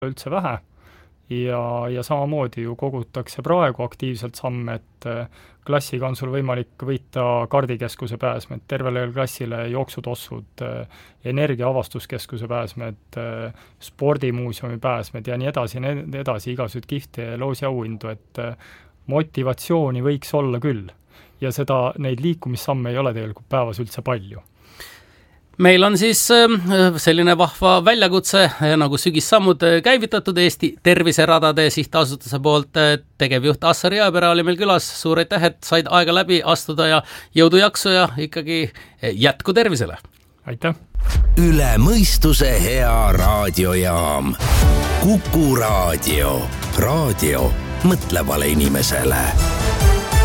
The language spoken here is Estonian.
üldse vähe ja samamoodi ju kogutakse praegu aktiivselt samme, et klassiga on sul võimalik võita kardikeskuse pääsmed, tervele klassile jooksutossud, energiaavastuskeskuse pääsmed, spordimuuseumi pääsmed ja nii edasi, igasugused kihte loosiauhindu, et motivatsiooni võiks olla küll. Ja neid liikumissamme ei ole tegelikult päevas üldse palju. Meil on siis selline vahva väljakutse nagu sügissammud käivitatud Eesti Terviseradade Sihtasutuse poolt. Tegevjuht Assar Jõepere oli meil külas. Suur aitäh, et said aega läbi astuda ja jõudu jaksu ja ikkagi jätku tervisele. Aitäh! Üle mõistuse hea raadiojaam. Kuku Raadio. Raadio mõtlevale inimesele.